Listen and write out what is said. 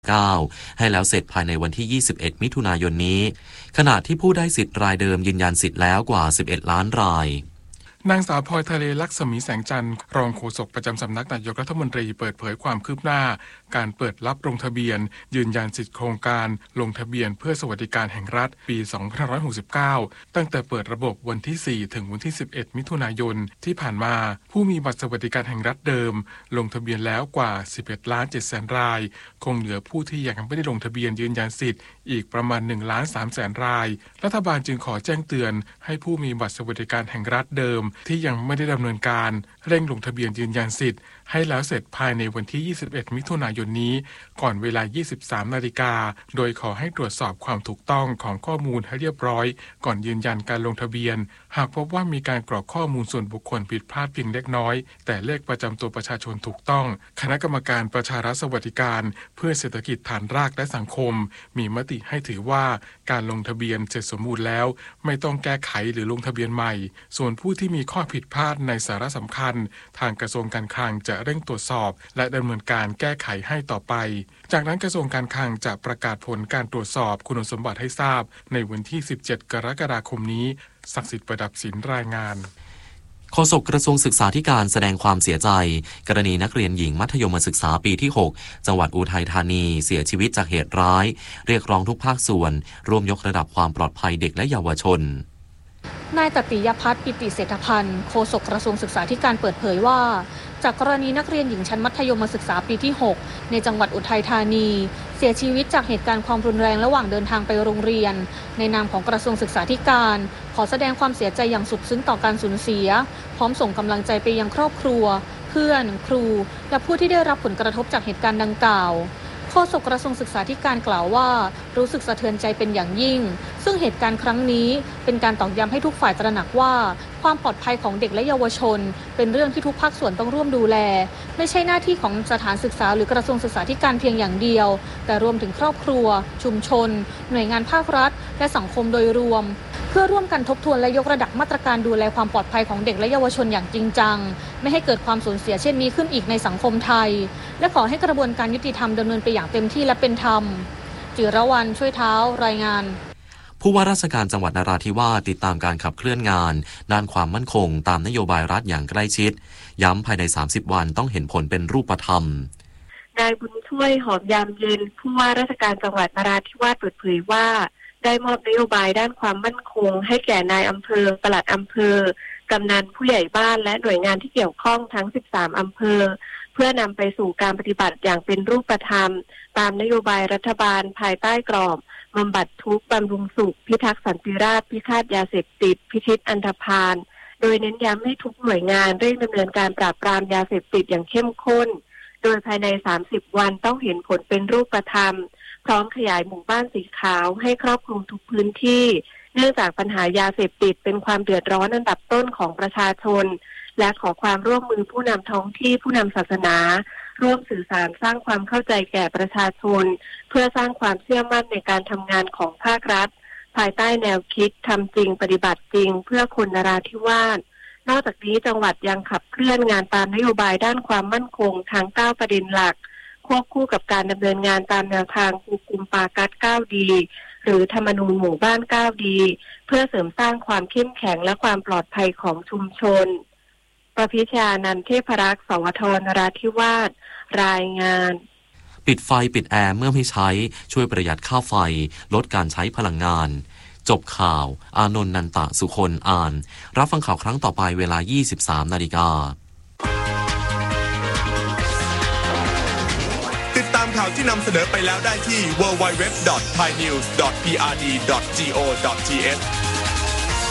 9ให้แล้วเสร็จภายในวันที่21มิถุนายนนี้ขณะที่ผู้ได้สิทธิ์รายเดิมยืนยันสิทธิ์แล้วกว่า11ล้านรายนางสาวพลอยทะเลลักษมีแสงจันทร์รองโฆษกประจำสำนักนายกรัฐมนตรีเปิดเผยความคืบหน้าการเปิดรับลงทะเบียนยืนยันสิทธิโครงการลงทะเบียนเพื่อสวัสดิการแห่งรัฐปี2569ตั้งแต่เปิดระบบวันที่4ถึงวันที่11มิถุนายนที่ผ่านมาผู้มีบัตรสวัสดิการแห่งรัฐเดิมลงทะเบียนแล้วกว่า11ล้าน7แสนรายคงเหลือผู้ที่ยังไม่ได้ลงทะเบียนยืนยันสิทธิ์อีกประมาณ1ล้าน3แสนรายรัฐบาลจึงขอแจ้งเตือนให้ผู้มีบัตรสวัสดิการแห่งรัฐเดิมที่ยังไม่ได้ดำเนินการเร่งลงทะเบียนยืนยันสิทธิ์ให้แล้วเสร็จภายในวันที่21มิถุนายนนี้ก่อนเวลา 23 นาฬิกาโดยขอให้ตรวจสอบความถูกต้องของข้อมูลให้เรียบร้อยก่อนยืนยันการลงทะเบียนหากพบว่ามีการกรอกข้อมูลส่วนบุคคลผิดพลาดเพียงเล็กน้อยแต่เลขประจำตัวประชาชนถูกต้องคณะกรรมการประชารัฐสวัสดิการเพื่อเศรษฐกิจฐานรากและสังคมมีมติให้ถือว่าการลงทะเบียนเสร็จสมบูรณ์แล้วไม่ต้องแก้ไขหรือลงทะเบียนใหม่ส่วนผู้ที่มีข้อผิดพลาดในสาระสำคัญทางกระทรวงการคลังจะเร่งตรวจสอบและดำเนินการแก้ไขให้ต่อไปจากนั้นกระทรวงการคลังจะประกาศผลการตรวจสอบคุณสมบัติให้ทราบในวันที่17กรกฎาคมนี้ศักดิ์สิทธิ์ประดับศิลป์รายงานโฆษกกระทรวงศึกษาธิการแสดงความเสียใจกรณีนักเรียนหญิงมัธยมศึกษาปีที่6จังหวัดอุทัยธานีเสียชีวิตจากเหตุร้ายเรียกร้องทุกภาคส่วนร่วมยกระดับความปลอดภัยเด็กและเยาวชนนายตติยพัฒน์ปิติเศรษฐพันธ์โฆษกกระทรวงศึกษาธิการเปิดเผยว่าจากกรณีนักเรียนหญิงชั้นมัธยมศึกษาปีที่6ในจังหวัดอุทัยธานีเสียชีวิตจากเหตุการณ์ความรุนแรงระหว่างเดินทางไปโรงเรียนในนามของกระทรวงศึกษาธิการขอแสดงความเสียใจอย่างสุดซึ้งต่อการสูญเสียพร้อมส่งกำลังใจไปยังครอบครัวเพื่อนครูและผู้ที่ได้รับผลกระทบจากเหตุการณ์ดังกล่าวโฆษกกระทรวงศึกษาธิการกล่าวว่ารู้สึกสะเทือนใจเป็นอย่างยิ่งซึ่งเหตุการณ์ครั้งนี้เป็นการตอกย้ำให้ทุกฝ่ายตระหนักว่าความปลอดภัยของเด็กและเยาวชนเป็นเรื่องที่ทุกภาคส่วนต้องร่วมดูแลไม่ใช่หน้าที่ของสถานศึกษาหรือกระทรวงศึกษาธิการเพียงอย่างเดียวแต่รวมถึงครอบครัวชุมชนหน่วยงานภาครัฐและสังคมโดยรวมเพื่อร่วมกันทบทวนและยกระดับมาตรการดูแลความปลอดภัยของเด็กและเยาวชนอย่างจริงจังไม่ให้เกิดความสูญเสียเช่นนี้ขึ้นอีกในสังคมไทยและขอให้กระบวนการยุติธรรมดำเนินไปอย่างเต็มที่และเป็นธรรมจิรวรรณช่วยเท้ารายงานผู้ว่าราชการจังหวัดนราธิวาสติดตามการขับเคลื่อนงานด้านความมั่นคงตามนโยบายรัฐอย่างใกล้ชิดย้ำภายใน30วันต้องเห็นผลเป็นรูปธรรมนายบุญช่วยหอมยามเย็นผู้ว่าราชการจังหวัดนราธิวาสเปิดเผยว่าได้มอบนโยบายด้านความมั่นคงให้แก่นายอำเภอปลัดอำเภอกำนันผู้ใหญ่บ้านและหน่วยงานที่เกี่ยวข้องทั้ง13อำเภอเพื่อนำไปสู่การปฏิบัติอย่างเป็นรูปธรรมตามนโยบายรัฐบาลภายใต้กรอบบำบัดทุกข์บำรุงสุขพิทักษ์สันติราษฎร์พิฆาตยาเสพติดพิชิตอันธพาลโดยเน้นย้ำให้ทุกหน่วยงานเร่งดำเนินการปราบปรามยาเสพติดอย่างเข้มข้นโดยภายใน30วันต้องเห็นผลเป็นรูปธรรมพร้อมขยายหมู่บ้านสีขาวให้ครอบคลุมทุกพื้นที่เนื่องจากปัญหายาเสพติดเป็นความเดือดร้อนอันดับต้นของประชาชนและขอความร่วมมือผู้นำท้องที่ผู้นำศาสนาร่วมสื่อสารสร้างความเข้าใจแก่ประชาชนเพื่อสร้างความเชื่อมั่นในการทำงานของภาครัฐภายใต้แนวคิดทำจริงปฏิบัติจริงเพื่อคนนราธิวาสนอกจากนี้จังหวัดยังขับเคลื่อนงานตามนโยบายด้านความมั่นคงทั้ง9ประเด็นหลักควบคู่กับการดำเนินงานตามแนวทางกูกุมปากัด9ดีหรือธรรมนูญหมู่บ้าน9ดีเพื่อเสริมสร้างความเข้มแข็งและความปลอดภัยของชุมชนประพิชานันท์เทพรักษ์สวทนราธิวาสรายงานปิดไฟปิดแอร์เมื่อไม่ใช้ช่วยประหยัดค่าไฟลดการใช้พลังงานจบข่าวอานนท์นันตะสุคนอ่านรับฟังข่าวครั้งต่อไปเวลา 23 นาฬิกาติดตามข่าวที่นำเสนอไปแล้วได้ที่ www.thainews.prd.go.th